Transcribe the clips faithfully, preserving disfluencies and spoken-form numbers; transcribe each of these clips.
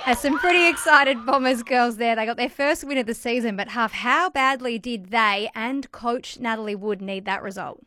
Uh, some pretty excited Bombers girls there. They got their first win of the season, but Huff, how badly did they and coach Natalie Wood need that result?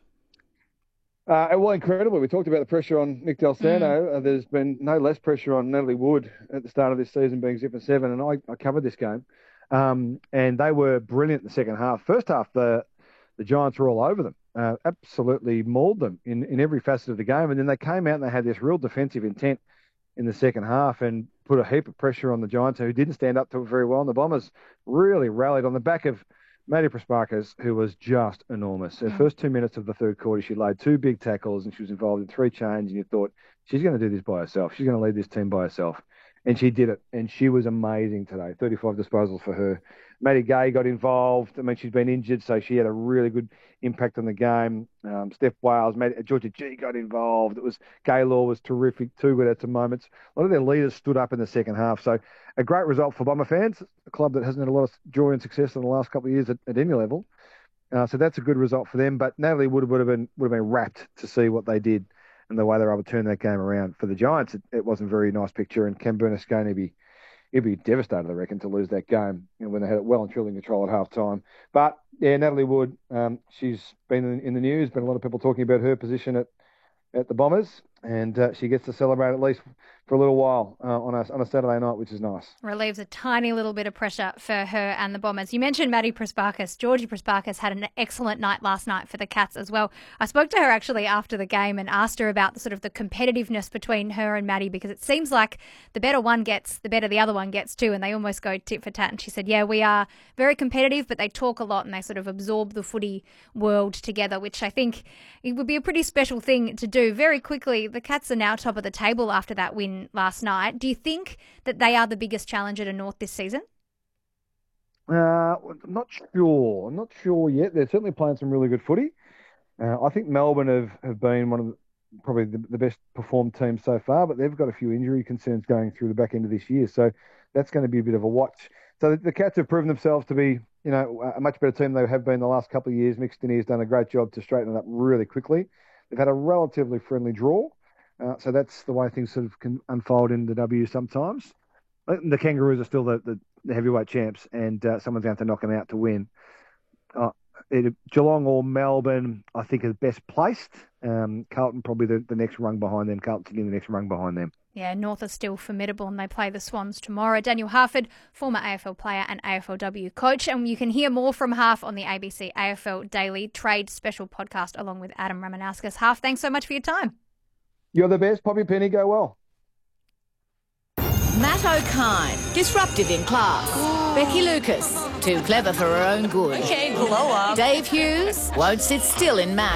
Uh, well, incredibly. We talked about the pressure on Nick Del Santo. Mm. Uh, there's been no less pressure on Natalie Wood at the start of this season, being zip and seven, and I, I covered this game. Um, and they were brilliant in the second half. First half, the the Giants were all over them, uh, absolutely mauled them in, in every facet of the game. And then they came out and they had this real defensive intent in the second half and put a heap of pressure on the Giants, who didn't stand up to it very well. And the Bombers really rallied on the back of Maddie Prespakis, who was just enormous. The mm. first two minutes of the third quarter, she laid two big tackles and she was involved in three changes. And you thought, she's going to do this by herself. She's going to lead this team by herself. And she did it. And she was amazing today. thirty-five disposals for her. Maddie Gay got involved. I mean, she's been injured, so she had a really good impact on the game. Um, Steph Wales, Maddie, Georgia G got involved. It was Gaylor was terrific too, good at the moments. A lot of their leaders stood up in the second half. So a great result for Bomber fans, a club that hasn't had a lot of joy and success in the last couple of years at, at any level. Uh, so that's a good result for them. But Natalie would have, would have been would have been rapt to see what they did and the way they were able to turn that game around. For the Giants, it, it wasn't a very nice picture, and Cam Bernasconi be he'd be devastated, I reckon, to lose that game, you know, when they had it well and truly in control at half time. But yeah, Natalie Wood, um, she's been in, in the news, been a lot of people talking about her position at, at the Bombers, and uh, she gets to celebrate at least for a little while uh, on a on a Saturday night, which is nice. Relieves a tiny little bit of pressure for her and the Bombers. You mentioned Maddie Prespakis. Georgie Prespakis had an excellent night last night for the Cats as well. I spoke to her actually after the game and asked her about the sort of the competitiveness between her and Maddie, because it seems like the better one gets, the better the other one gets too, and they almost go tit for tat. And she said, yeah, we are very competitive, but they talk a lot and they sort of absorb the footy world together, which I think it would be a pretty special thing to do. Very quickly, the Cats are now top of the table after that win last night. Do you think that they are the biggest challenger to North this season? Uh, I'm not sure. I'm not sure yet. They're certainly playing some really good footy. Uh, I think Melbourne have, have been one of the, probably the, the best performed teams so far, but they've got a few injury concerns going through the back end of this year. So that's going to be a bit of a watch. So the, the Cats have proven themselves to be, you know, a much better team than they have been the last couple of years. Mick Stinney has done a great job to straighten it up really quickly. They've had a relatively friendly draw. Uh, so that's the way things sort of can unfold in the W sometimes. The Kangaroos are still the, the, the heavyweight champs, and uh, someone's going to have to knock them out to win. Uh, it, Geelong or Melbourne, I think, are best placed. Um, Carlton probably the, the next rung behind them. Carlton sitting the next rung behind them. Yeah, North are still formidable, and they play the Swans tomorrow. Daniel Harford, former A F L player and A F L W coach, and you can hear more from Harf on the A B C A F L Daily Trade special podcast along with Adam Ramanauskas. Harf, thanks so much for your time. You're the best. Poppy Penny, go well. Matt O'Kine, disruptive in class. Ooh. Becky Lucas, too clever for her own good. Okay, blow up. Dave Hughes, won't sit still in math.